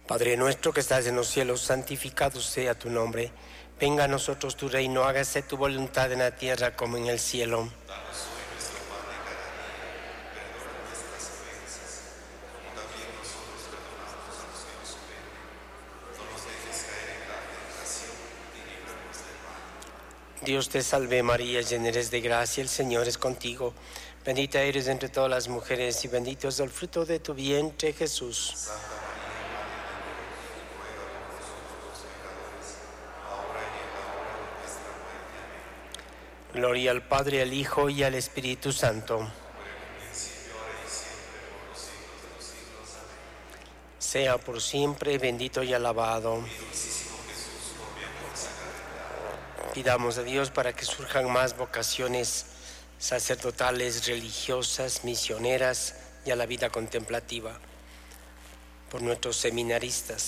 Padre nuestro que estás en los cielos, santificado sea tu nombre. Venga a nosotros tu reino, hágase tu voluntad en la tierra como en el cielo. Danos hoy nuestro pan de cada día, perdona nuestras ofensas, como también nosotros perdonamos a los que nos ofenden. No nos dejes caer en la tentación y líbranos del mal. Dios te salve María, llena eres de gracia, el Señor es contigo. Bendita eres entre todas las mujeres y bendito es el fruto de tu vientre, Jesús. Santa María, Madre de Dios, ruega por nosotros los pecadores, ahora y en la hora de nuestra muerte. Amén. Gloria al Padre, al Hijo y al Espíritu Santo. Como en el principio, ahora y siempre, por los siglos de los siglos. Amén. Sea por siempre bendito y alabado. Mi dulcísimo Jesús, por mi amor sagrado. Pidamos a Dios para que surjan más vocaciones sacerdotales, religiosas, misioneras y a la vida contemplativa. Por nuestros seminaristas,